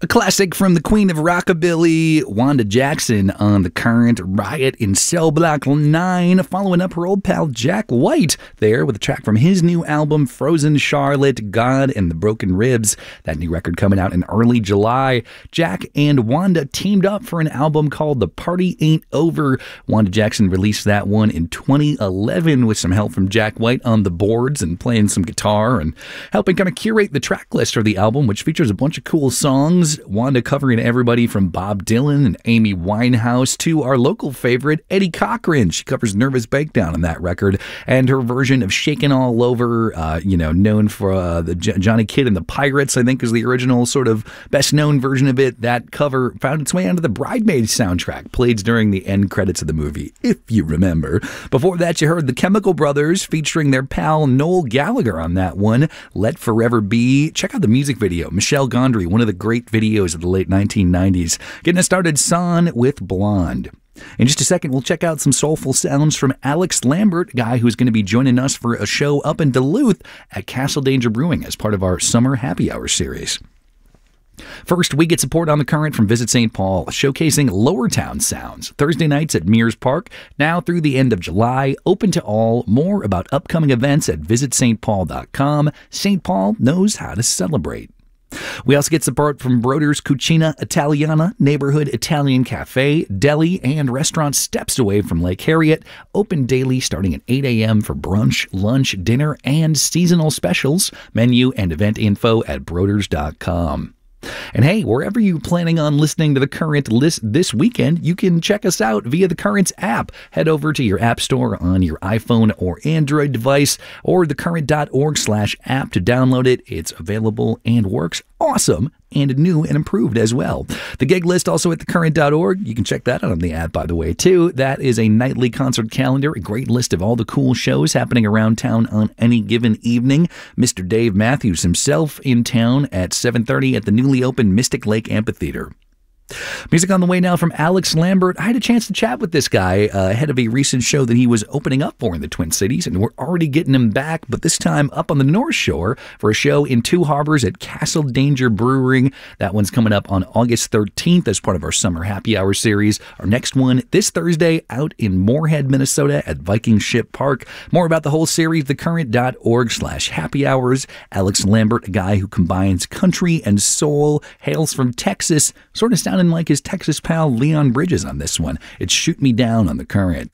A classic from the Queen of Rockabilly, Wanda Jackson on The Current, Riot in Cell Block 9, following up her old pal Jack White there with a track from his new album Frozen Charlotte, God and the Broken Ribs. That new record coming out in early July. Jack and Wanda teamed up for an album called The Party Ain't Over. Wanda Jackson released that one in 2011 with some help from Jack White on the boards and playing some guitar and helping kind of curate the track list for the album, which features a bunch of cool songs. Wanda covering everybody from Bob Dylan and Amy Winehouse to our local favorite, Eddie Cochran. She covers Nervous Breakdown on that record, and her version of Shakin' All Over, known for the Johnny Kidd and the Pirates, I think is the original sort of best-known version of it. That cover found its way onto the Bridesmaids soundtrack, played during the end credits of the movie, if you remember. Before that, you heard the Chemical Brothers featuring their pal Noel Gallagher on that one, Let Forever Be. Check out the music video. Michelle Gondry, one of the great videos of the late 1990s. Getting us started, Son with Blonde. In just a second, we'll check out some soulful sounds from Alex Lambert, guy who's going to be joining us for a show up in Duluth at Castle Danger Brewing as part of our Summer Happy Hour series. First, we get support on The Current from Visit St. Paul, showcasing Lower Town sounds. Thursday nights at Mears Park, now through the end of July, open to all. More about upcoming events at visitstpaul.com. St. Paul knows how to celebrate. We also get support from Broder's Cucina Italiana, neighborhood Italian cafe, deli, and restaurant steps away from Lake Harriet. Open daily starting at 8 a.m. for brunch, lunch, dinner, and seasonal specials. Menu and event info at broders.com. And hey, wherever you're planning on listening to The Current list this weekend, you can check us out via The Current's app. Head over to your app store on your iPhone or Android device or thecurrent.org/app to download it. It's available and works awesome and new and improved as well. The gig list also at thecurrent.org. You can check that out on the app, by the way, too. That is a nightly concert calendar, a great list of all the cool shows happening around town on any given evening. Mr. Dave Matthews himself in town at 7:30 at the newly opened Mystic Lake Amphitheater. Music on the way now from Alex Lambert. I had a chance to chat with this guy ahead of a recent show that he was opening up for in the Twin Cities, and we're already getting him back, but this time up on the North Shore for a show in Two Harbors at Castle Danger Brewing. That one's coming up on August 13th as part of our Summer Happy Hour series. Our next one this Thursday out in Moorhead, Minnesota at Viking Ship Park. More about the whole series, thecurrent.org/happy hours. Alex Lambert, a guy who combines country and soul, hails from Texas, sort of sounding like his Texas pal Leon Bridges on this one. It's Shoot Me Down on The Current.